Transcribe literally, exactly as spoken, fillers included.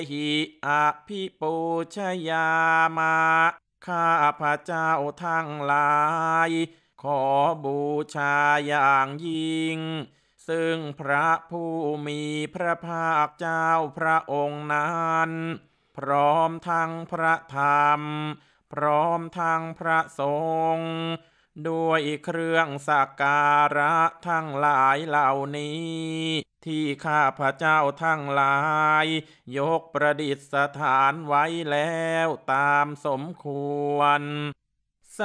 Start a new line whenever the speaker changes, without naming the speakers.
หิอภิปูชยามาข้าพระเจ้าทั้งหลายขอบูชาอย่างยิ่งซึ่งพระผู้มีพระภาคเจ้าพระองค์นั้นพร้อมทั้งพระธรรมพร้อมทั้งพระสงฆ์ด้วยเครื่องสักการะทั้งหลายเหล่านี้ที่ข้าพระเจ้าทั้งหลายยกประดิษฐานไว้แล้วตามสมควร